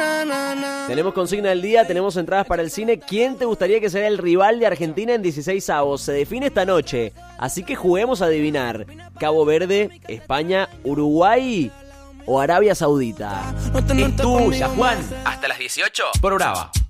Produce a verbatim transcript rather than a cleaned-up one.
Tenemos consigna del día, tenemos entradas para el cine. ¿Quién te gustaría que sea el rival de Argentina en dieciséis avos? Se define esta noche, así que juguemos a adivinar. Cabo Verde, España, Uruguay o Arabia Saudita. Es tuya, Juan. Hasta las dieciocho por Brava.